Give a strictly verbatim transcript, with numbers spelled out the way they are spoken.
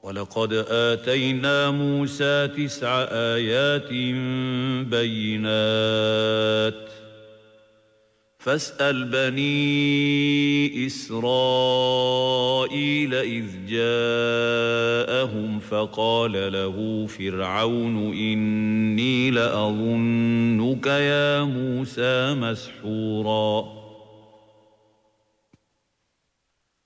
ولقد آتينا موسى تسع آيات بينات فاسأل بني إسرائيل إذ جاءهم فقال له فرعون إني لأظنك يا موسى مسحورا